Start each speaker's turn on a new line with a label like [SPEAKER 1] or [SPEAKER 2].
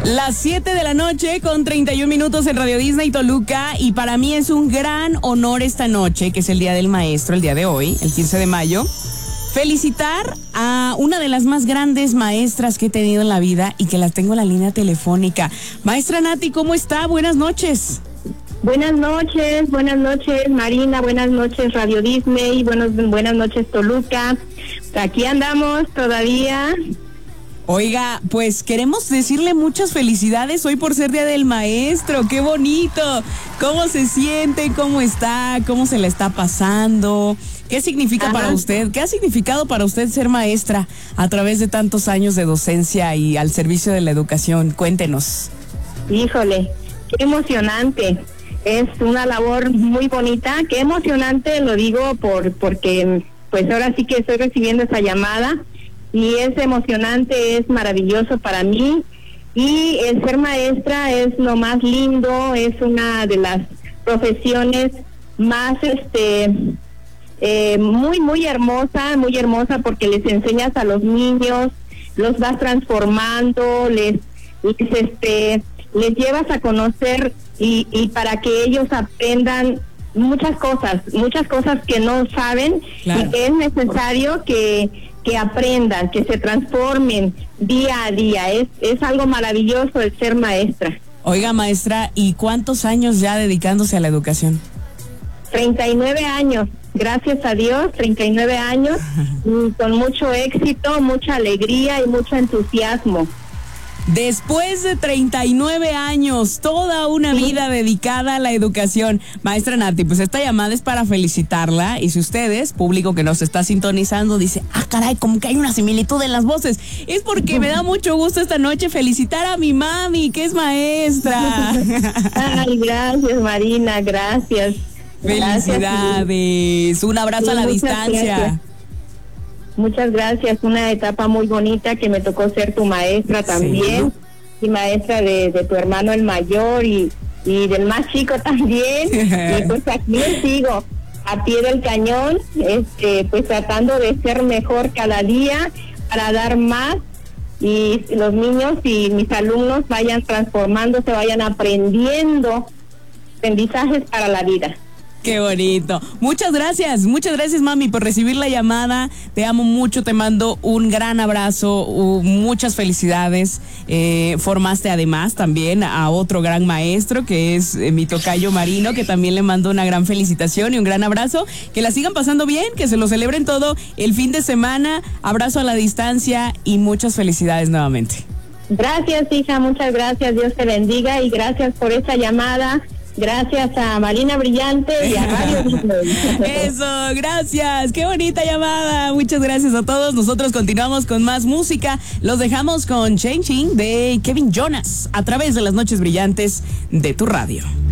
[SPEAKER 1] Las 7 de la noche con 31 minutos en Radio Disney Toluca, y para mí es un gran honor esta noche, que es el Día del Maestro, el día de hoy, el 15 de mayo, felicitar a una de las más grandes maestras que he tenido en la vida y que la tengo en la línea telefónica. Maestra Nati, ¿cómo está? Buenas noches.
[SPEAKER 2] Buenas noches Marina, buenas noches Radio Disney, buenas noches Toluca. Aquí andamos todavía.
[SPEAKER 1] Oiga, pues queremos decirle muchas felicidades hoy por ser Día del Maestro. ¡Qué bonito! ¿Cómo se siente? ¿Cómo está? ¿Cómo se la está pasando? ¿Qué significa para usted? ¿Qué ha significado para usted ser maestra a través de tantos años de docencia y al servicio de la educación? Cuéntenos.
[SPEAKER 2] Híjole, qué emocionante. Es una labor muy bonita. Qué emocionante, lo digo porque pues ahora sí que estoy recibiendo esa llamada. Y es emocionante, es maravilloso para mí, y el ser maestra es lo más lindo, es una de las profesiones más muy hermosa, porque les enseñas a los niños, los vas transformando, les llevas a conocer y para que ellos aprendan muchas cosas que no saben. Claro. Y que es necesario que aprendan, que se transformen día a día. Es algo maravilloso el ser maestra.
[SPEAKER 1] Oiga, maestra, ¿y cuántos años ya dedicándose a la educación?
[SPEAKER 2] 39 años, gracias a Dios, 39 años, con mucho éxito, mucha alegría y mucho entusiasmo.
[SPEAKER 1] Después de 39 años, toda una vida dedicada a la educación. Maestra Nati, pues esta llamada es para felicitarla, y si ustedes, público que nos está sintonizando, dice, caray, como que hay una similitud en las voces, es porque me da mucho gusto esta noche felicitar a mi mami, que es maestra.
[SPEAKER 2] Ay, gracias Marina, gracias.
[SPEAKER 1] Felicidades, un abrazo a la distancia.
[SPEAKER 2] Gracias. Muchas gracias, una etapa muy bonita que me tocó ser tu maestra también, sí. Y maestra de tu hermano el mayor y del más chico también. Y pues aquí sigo, a pie del cañón, pues tratando de ser mejor cada día para dar más, y los niños y mis alumnos vayan transformándose, vayan aprendiendo aprendizajes para la vida.
[SPEAKER 1] Qué bonito. Muchas gracias, mami, por recibir la llamada. Te amo mucho, te mando un gran abrazo, muchas felicidades. Formaste además también a otro gran maestro, que es mi tocayo Marino, que también le mando una gran felicitación y un gran abrazo. Que la sigan pasando bien, que se lo celebren todo el fin de semana. Abrazo a la distancia y muchas felicidades nuevamente.
[SPEAKER 2] Gracias, hija, muchas gracias. Dios te bendiga y gracias por esta llamada. Gracias a Marina Brillante y a Radio Disney.
[SPEAKER 1] Eso, gracias. Qué bonita llamada. Muchas gracias a todos. Nosotros continuamos con más música. Los dejamos con Changing de Kevin Jonas a través de las noches brillantes de tu radio.